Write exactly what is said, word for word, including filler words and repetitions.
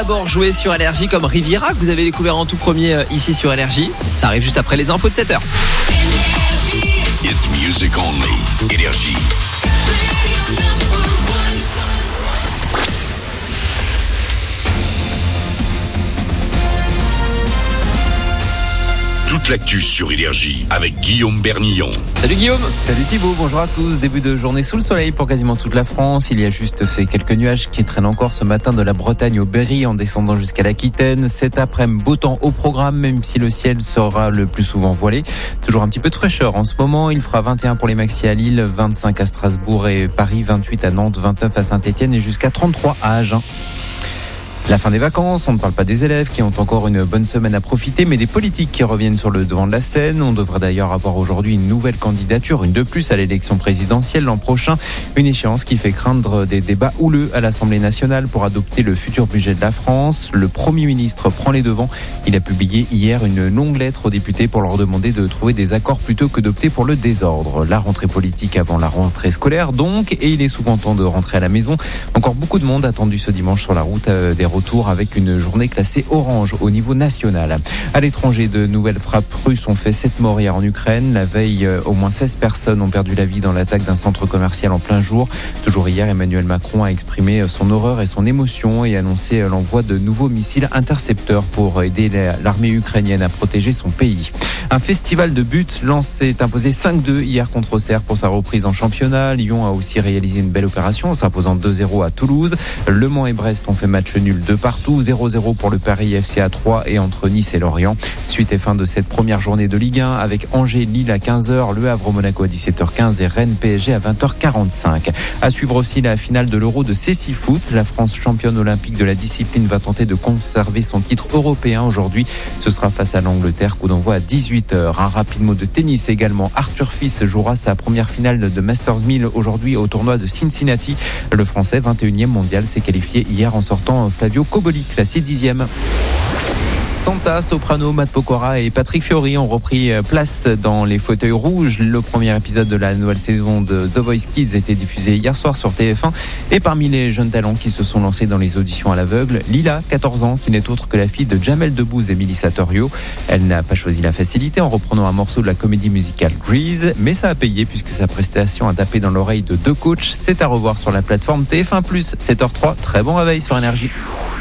D'abord jouer sur Énergie comme Riviera que vous avez découvert en tout premier euh, ici sur Énergie. Ça arrive juste après les infos de sept heures. It's music only. Énergie. Toute l'actu sur Énergie avec Guillaume Bernillon. Salut Guillaume. Salut Thibaut, bonjour à tous. Début de journée sous le soleil pour quasiment toute la France. Il y a juste ces quelques nuages qui traînent encore ce matin de la Bretagne au Berry en descendant jusqu'à l'Aquitaine. Cet après-midi, beau temps au programme, même si le ciel sera le plus souvent voilé. Toujours un petit peu de fraîcheur en ce moment. Il fera vingt et un pour les maxi à Lille, vingt-cinq à Strasbourg et Paris, vingt-huit à Nantes, vingt-neuf à Saint-Etienne et jusqu'à trente-trois à Agen. La fin des vacances, on ne parle pas des élèves qui ont encore une bonne semaine à profiter, mais des politiques qui reviennent sur le devant de la scène. On devrait d'ailleurs avoir aujourd'hui une nouvelle candidature, une de plus à l'élection présidentielle l'an prochain. Une échéance qui fait craindre des débats houleux à l'Assemblée nationale pour adopter le futur budget de la France. Le Premier ministre prend les devants. Il a publié hier une longue lettre aux députés pour leur demander de trouver des accords plutôt que d'opter pour le désordre. La rentrée politique avant la rentrée scolaire donc, et il est souvent temps de rentrer à la maison. Encore beaucoup de monde attendu ce dimanche sur la route des retour avec une journée classée orange au niveau national. À l'étranger, de nouvelles frappes russes ont fait sept morts hier en Ukraine. La veille, au moins seize personnes ont perdu la vie dans l'attaque d'un centre commercial en plein jour. Toujours hier, Emmanuel Macron a exprimé son horreur et son émotion et annoncé l'envoi de nouveaux missiles intercepteurs pour aider l'armée ukrainienne à protéger son pays. Un festival de buts, Lens s'est imposé cinq deux hier contre Auxerre pour sa reprise en championnat. Lyon a aussi réalisé une belle opération en s'imposant deux zéro à Toulouse. Le Mans et Brest ont fait match nul de partout, zéro zéro pour le Paris F C à Troyes et entre Nice et Lorient. Suite et fin de cette première journée de Ligue un avec Angers-Lille à quinze heures, Le Havre-Monaco à dix-sept heures quinze et Rennes-P S G à vingt heures quarante-cinq. À suivre aussi la finale de l'Euro de cécifoot. La France championne olympique de la discipline va tenter de conserver son titre européen aujourd'hui. Ce sera face à l'Angleterre, coup d'envoi à dix-huit heures. Un rapide mot de tennis également. Arthur Fils jouera sa première finale de Masters mille aujourd'hui au tournoi de Cincinnati. Le Français, vingt et unième mondial, s'est qualifié hier en sortant Flavio Cobolli, classé dixième. Santa, Soprano, Matt Pokora et Patrick Fiori ont repris place dans les fauteuils rouges. Le premier épisode de la nouvelle saison de The Voice Kids a été diffusé hier soir sur T F un. Et parmi les jeunes talents qui se sont lancés dans les auditions à l'aveugle, Lila, quatorze ans, qui n'est autre que la fille de Jamel Debbouze et Melissa Torio. Elle n'a pas choisi la facilité en reprenant un morceau de la comédie musicale Grease, mais ça a payé puisque sa prestation a tapé dans l'oreille de deux coachs. C'est à revoir sur la plateforme T F un plus, sept heures zéro trois. Très bon réveil sur Énergie.